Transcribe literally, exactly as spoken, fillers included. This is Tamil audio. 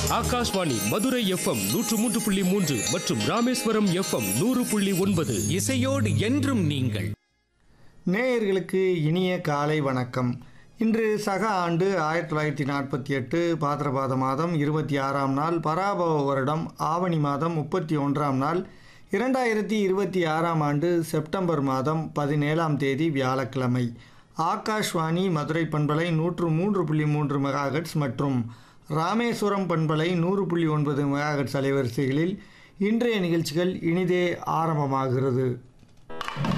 ஆகாஷ்வாணி மதுரை எஃப்எம் நூற்று மூன்று புள்ளி மூன்று மற்றும் ராமேஸ்வரம் எஃப்எம் நூறு புள்ளி ஒன்பது. இசையோடு என்றும் நீங்கள். நேயர்களுக்கு இனிய காலை வணக்கம். இன்று சக ஆண்டு ஆயிரத்தி தொள்ளாயிரத்தி நாற்பத்தி எட்டு பாத்திரபாத மாதம் இருபத்தி ஆறாம் நாள், பராபவ வருடம் ஆவணி மாதம் முப்பத்தி ஒன்றாம் நாள், இரண்டாயிரத்தி இருபத்தி ஆறாம் ஆண்டு செப்டம்பர் மாதம் பதினேழாம் தேதி வியாழக்கிழமை. ஆகாஷ்வாணி மதுரை பண்பலை நூற்று மூன்று புள்ளி மூன்று மெகாஹெட்ஸ் மற்றும் ராமேஸ்வரம் பண்பலை நூறு புள்ளி ஒன்பது மெகாஹெட்ஸ் அலைவரிசைகளில் இன்றைய நிகழ்ச்சிகள் இனிதே ஆரம்பமாகிறது.